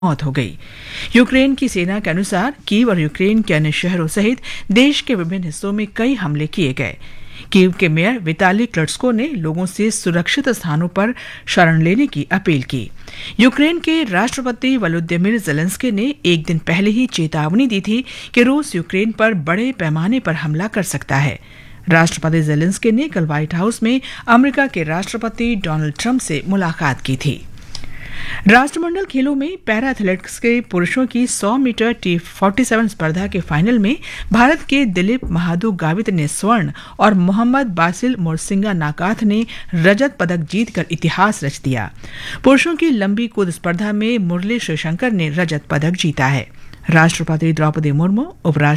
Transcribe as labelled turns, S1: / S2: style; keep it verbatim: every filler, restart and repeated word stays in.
S1: मौत हो गई। यूक्रेन की सेना के अनुसार कीव और यूक्रेन के अन्य शहरों सहित देश के विभिन्न हिस्सों में कई हमले किए गए। कीव के मेयर विताली क्लट्स्को ने लोगों से सुरक्षित स्थानों पर शरण लेने की अपील की। यूक्रेन के राष्ट्रपति वोलोदिमीर ज़ेलेंस्की ने एक दिन पहले ही चेतावनी दी थी कि रूस यूक्रेन पर बड़े पैमाने पर हमला कर सकता है। राष्ट्रपति ज़ेलेंस्की ने कल व्हाइट हाउस में अमेरिका के राष्ट्रपति डोनाल्ड ट्रंप से मुलाकात की थी। राष्ट्रमंडल खेलों में पैरा एथलेटिक्स के पुरुषों की सौ मीटर टी सैंतालीस स्पर्धा के फाइनल में भारत के दिलीप महादू गावित ने स्वर्ण और मोहम्मद बासिल मोरसिंगा नाकाथ ने रजत पदक जीतकर इतिहास रच दिया। पुरुषों की लंबी कूद स्पर्धा में मुरली श्रीशंकर ने रजत पदक जीता है। राष्ट्रपति द्रौपदी मुर्मू, उपराष्ट्रपति